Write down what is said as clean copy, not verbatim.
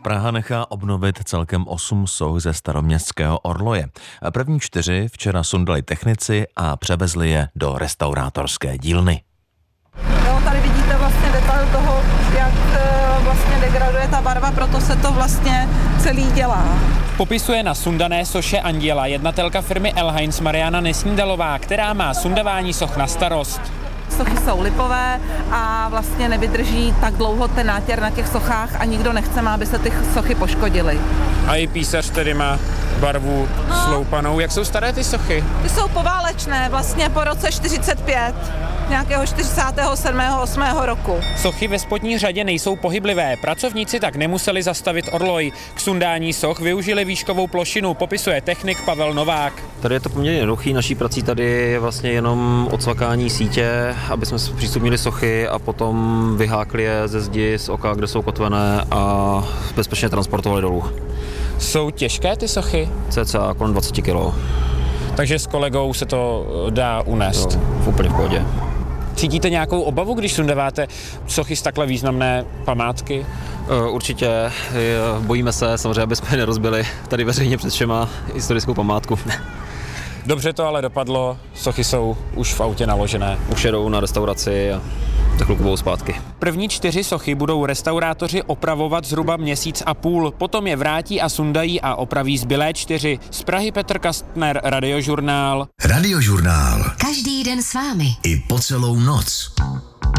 Praha nechá obnovit celkem 8 soch ze staroměstského orloje. První 4 včera sundali technici a převezli je do restaurátorské dílny. Jo, tady vidíte vlastně detail toho, jak vlastně degraduje ta barva, proto se to vlastně celý dělá. Popisuje na sundané soše Anděla jednatelka firmy Elheinz Mariana Nesnídalová, která má sundavání soch na starost. Sochy jsou lipové a vlastně nevydrží tak dlouho ten nátěr na těch sochách a nikdo nechceme, aby se ty sochy poškodily. A i písař tedy má barvu sloupanou. Jak jsou staré ty sochy? Ty jsou poválečné, vlastně po roce 45, nějakého 47. 8. roku. Sochy ve spodní řadě nejsou pohyblivé. Pracovníci tak nemuseli zastavit orloj. K sundání soch využili výškovou plošinu, popisuje technik Pavel Novák. Tady je to poměrně jednoduchý, naší prací tady je vlastně jenom odsvakání sítě, aby jsme zpřístupnili sochy a potom vyhákli je ze zdi z oka, kde jsou kotvené a bezpečně transportovali dolů. Jsou těžké ty sochy? Cca kolem 20 kg. Takže s kolegou se to dá unést? Jo, úplně v pohodě. Cítíte nějakou obavu, když sundáváte sochy z takhle významné památky? Určitě, bojíme se samozřejmě, aby jsme nerozbili tady veřejně před všema historickou památku. Dobře to ale dopadlo, sochy jsou už v autě naložené. Už jedou na restauraci a za chvilku budou zpátky. První 4 sochy budou restaurátoři opravovat zhruba 1,5 měsíce, potom je vrátí a sundají a opraví zbylé 4. Z Prahy Petr Kastner, Radiožurnál. Radiožurnál. Každý den s vámi. I po celou noc.